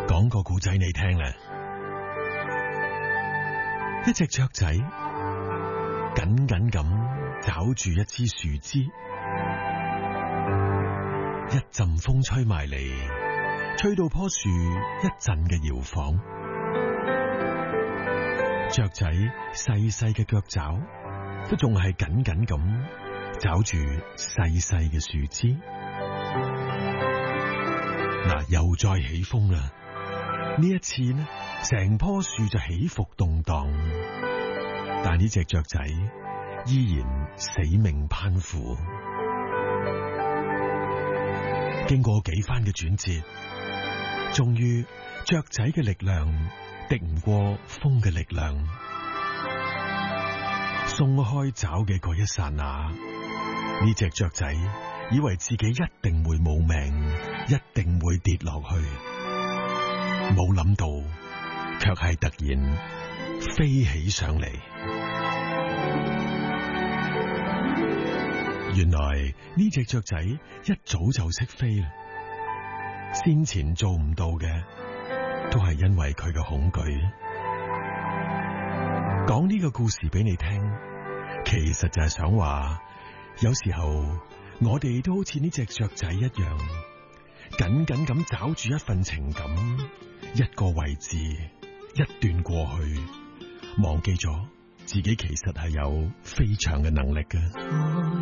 講個故仔你聽啦。一隻雀仔緊緊咁抓住一支樹枝，一陣風吹埋嚟，吹到棵樹一陣嘅搖晃。雀仔細細嘅腳爪都仲係緊緊咁抓住細細嘅樹枝。嗱，又再起風啦！呢一次呢，成棵樹就起伏動盪，但呢隻雀仔依然死命攀附。經過幾番嘅轉折，終於雀仔嘅力量敵唔過風嘅力量，鬆開爪嘅嗰一剎那，呢隻雀仔以為自己一定會冇命，一定會跌落去，冇諗到卻係突然飛起上嚟。原來呢隻雀仔一早就識飛啦，先前做唔到嘅都係因為佢嘅恐懼。講呢個故事俾你聽，其實就係想話，有時候我哋都好似呢隻雀仔一樣，緊緊咁抓住一份情感，一個位置，一段過去，忘記咗自己其實係有飛翔嘅能力嘅。